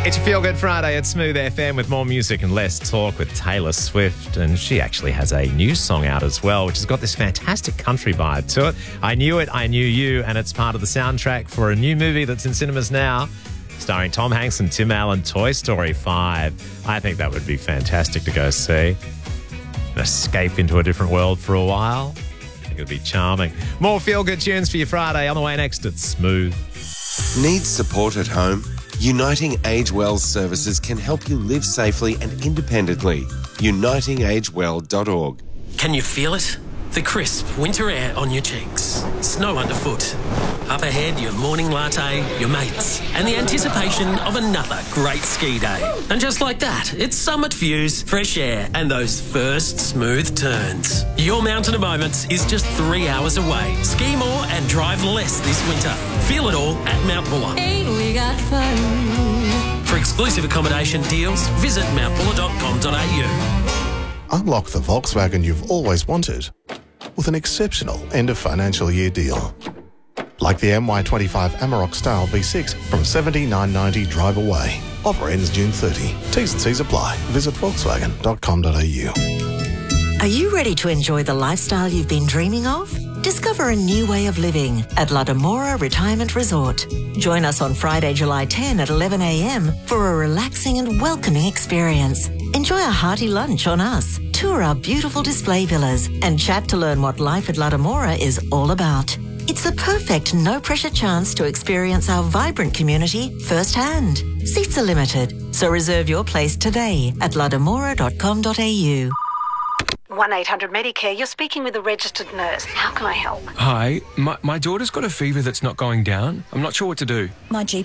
It's your Feel Good Friday at Smooth FM with more music and less talk with Taylor Swift. And she actually has a new song out as well, which has got this fantastic country vibe to it. I Knew It, I Knew You, and it's part of the soundtrack for a new movie that's in cinemas now, starring Tom Hanks and Tim Allen, Toy Story 5. I think that would be fantastic to go see. Escape into a different world for a while. I think it would be charming. More Feel Good tunes for your Friday on the way next at Smooth. Need support at home? Uniting Age Well services can help you live safely and independently. unitingagewell.org. Can you feel it? The crisp winter air on your cheeks, snow underfoot. Up ahead, your morning latte, your mates, and the anticipation of another great ski day. And just like that, it's summit views, fresh air, and those first smooth turns. Your Mountain of Moments is just 3 hours away. Ski more and drive less this winter. Feel it all at Mount Buller. Ain't we got fun? For exclusive accommodation deals, visit mountbuller.com.au. Unlock the Volkswagen you've always wanted with an exceptional end-of-financial-year deal. Like the MY25 Amarok Style V6 from $79.90 drive away. Offer ends June 30. T's and C's apply. Visit volkswagen.com.au. Are you ready to enjoy the lifestyle you've been dreaming of? Discover a new way of living at La Demora Retirement Resort. Join us on Friday, July 10 at 11 a.m. for a relaxing and welcoming experience. Enjoy a hearty lunch on us, tour our beautiful display villas, and chat to learn what life at La Demora is all about. It's the perfect no-pressure chance to experience our vibrant community firsthand. Seats are limited, so reserve your place today at lademora.com.au. 1-800-MEDICARE, you're speaking with a registered nurse. How can I help? Hi, my daughter's got a fever that's not going down. I'm not sure what to do. My GP